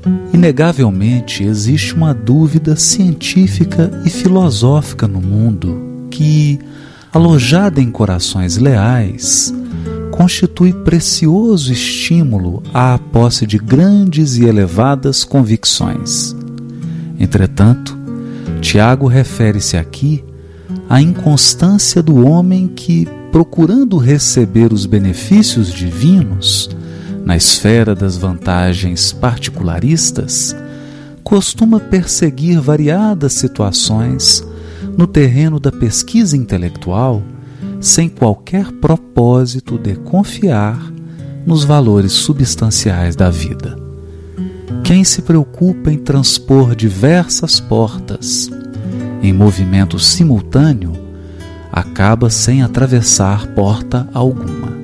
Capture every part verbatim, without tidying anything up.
Inegavelmente existe uma dúvida científica e filosófica no mundo que, alojada em corações leais, constitui precioso estímulo à posse de grandes e elevadas convicções. Entretanto, Tiago refere-se aqui à inconstância do homem que, procurando receber os benefícios divinos na esfera das vantagens particularistas, costuma perseguir variadas situações no terreno da pesquisa intelectual sem qualquer propósito de confiar nos valores substanciais da vida. Quem se preocupa em transpor diversas portas em movimento simultâneo acaba sem atravessar porta alguma.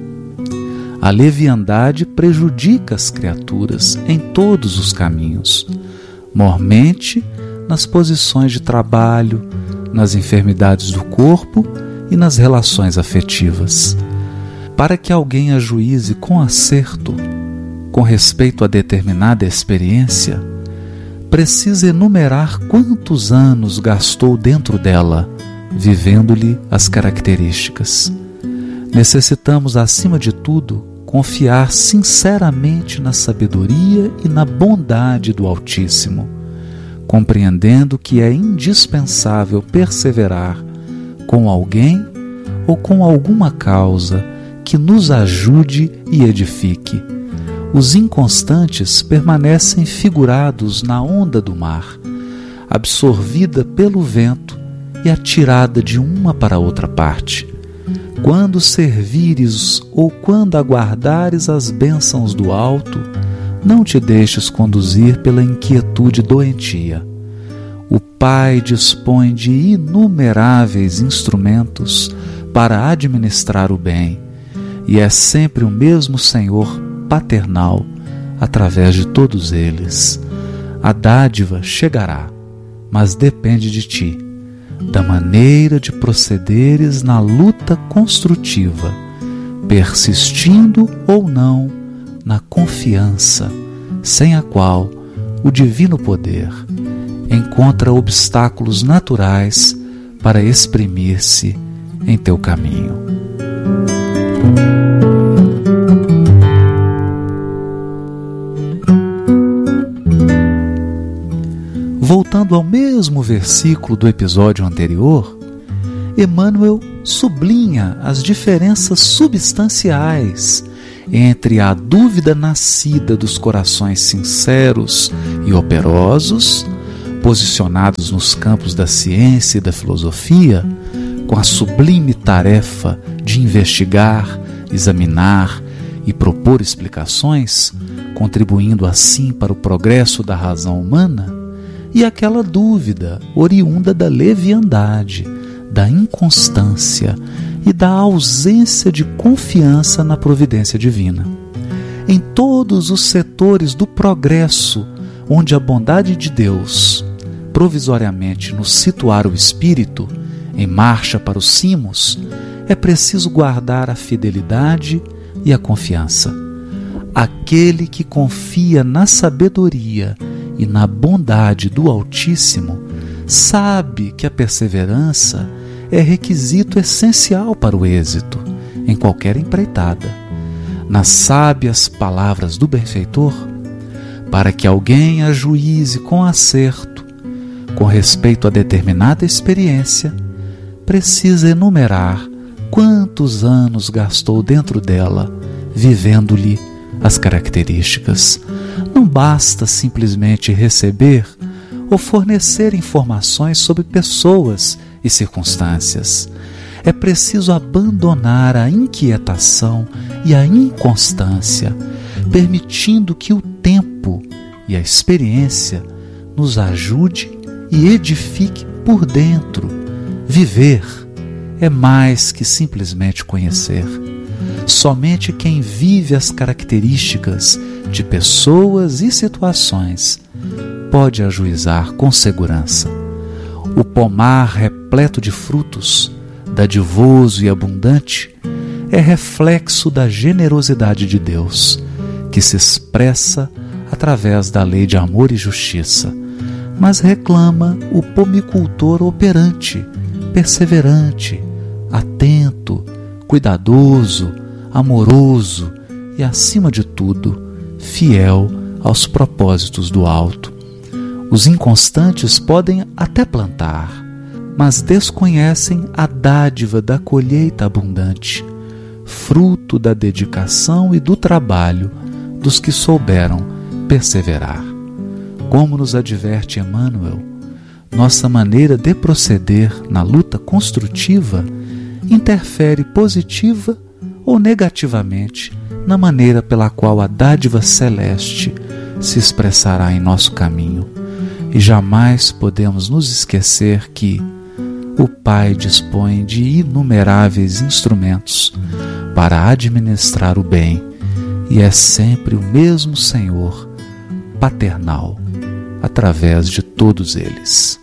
A leviandade prejudica as criaturas em todos os caminhos, mormente nas posições de trabalho, nas enfermidades do corpo e nas relações afetivas. Para que alguém ajuize com acerto com respeito a determinada experiência, precisa enumerar quantos anos gastou dentro dela, vivendo-lhe as características. Necessitamos, acima de tudo, confiar sinceramente na sabedoria e na bondade do Altíssimo, compreendendo que é indispensável perseverar com alguém ou com alguma causa que nos ajude e edifique. Os inconstantes permanecem figurados na onda do mar, absorvida pelo vento e atirada de uma para outra parte. Quando servires ou quando aguardares as bênçãos do alto, não te deixes conduzir pela inquietude doentia. O Pai dispõe de inumeráveis instrumentos para administrar o bem, e é sempre o mesmo Senhor paternal através de todos eles. A dádiva chegará, mas depende de ti, da maneira de procederes na luta construtiva, persistindo ou não na confiança, sem a qual o divino poder encontra obstáculos naturais para exprimir-se em teu caminho. Voltando ao mesmo versículo do episódio anterior, Emmanuel sublinha as diferenças substanciais entre a dúvida nascida dos corações sinceros e operosos, posicionados nos campos da ciência e da filosofia, com a sublime tarefa de investigar, examinar e propor explicações, contribuindo assim para o progresso da razão humana, e aquela dúvida oriunda da leviandade, da inconstância e da ausência de confiança na providência divina. Em todos os setores do progresso, onde a bondade de Deus provisoriamente nos situar o espírito em marcha para os cimos, é preciso guardar a fidelidade e a confiança. Aquele que confia na sabedoria e na bondade do Altíssimo sabe que a perseverança é requisito essencial para o êxito em qualquer empreitada. Nas sábias palavras do benfeitor, para que alguém ajuize com acerto com respeito a determinada experiência, precisa enumerar quantos anos gastou dentro dela, vivendo-lhe as características. Não basta simplesmente receber ou fornecer informações sobre pessoas e circunstâncias. É preciso abandonar a inquietação e a inconstância, permitindo que o tempo e a experiência nos ajude e edifique por dentro. Viver é mais que simplesmente conhecer. Somente quem vive as características de pessoas e situações pode ajuizar com segurança. O pomar repleto de frutos, dadivoso e abundante, é reflexo da generosidade de Deus, que se expressa através da lei de amor e justiça, mas reclama o pomicultor operante, perseverante, atento, cuidadoso, amoroso e, acima de tudo, fiel aos propósitos do alto. Os inconstantes podem até plantar, mas desconhecem a dádiva da colheita abundante, fruto da dedicação e do trabalho dos que souberam perseverar. Como nos adverte Emmanuel, nossa maneira de proceder na luta construtiva interfere positiva ou negativamente na maneira pela qual a dádiva celeste se expressará em nosso caminho. E jamais podemos nos esquecer que o Pai dispõe de inumeráveis instrumentos para administrar o bem, e é sempre o mesmo Senhor paternal através de todos eles.